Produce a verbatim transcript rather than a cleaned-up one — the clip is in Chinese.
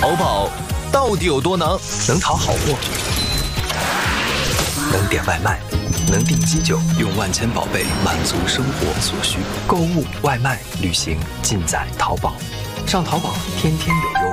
淘宝到底有多能？能淘好货，能点外卖，能订机酒，用万千宝贝满足生活所需。购物、外卖、旅行，尽在淘宝。上淘宝，天天有优惠。